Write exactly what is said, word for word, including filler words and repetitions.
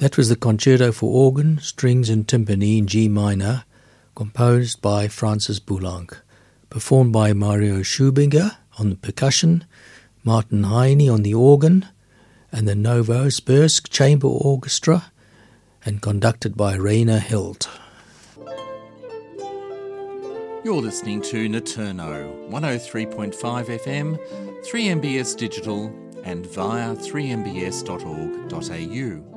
That was the Concerto for Organ, Strings and Timpani in G minor, composed by Francis Poulenc, performed by Mario Schubinger on the percussion, Martin Heine on the organ, and the Novosibirsk Chamber Orchestra, and conducted by Rainer Hild. You're listening to Naturno, one oh three point five F M, three M B S Digital, and via three m b s dot org dot a u.